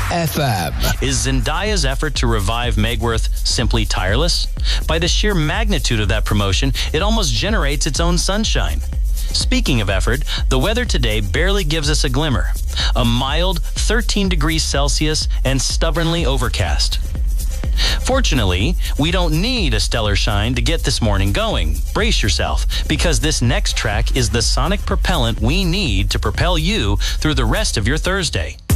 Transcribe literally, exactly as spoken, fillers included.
F M. Is Zendaya's effort to revive Megworth simply tireless? By the sheer magnitude of that promotion, it almost generates its own sunshine. Speaking of effort, the weather today barely gives us a glimmer. A mild thirteen degrees Celsius and stubbornly overcast. Fortunately, we don't need a stellar shine to get this morning going. Brace yourself, because this next track is the sonic propellant we need to propel you through the rest of your Thursday.